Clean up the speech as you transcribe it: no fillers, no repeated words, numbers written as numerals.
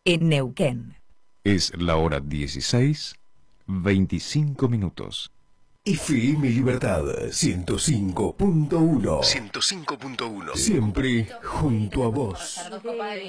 en Neuquén. Es la hora 16:25. FM Libertad 105.1. 105.1. Siempre junto a vos.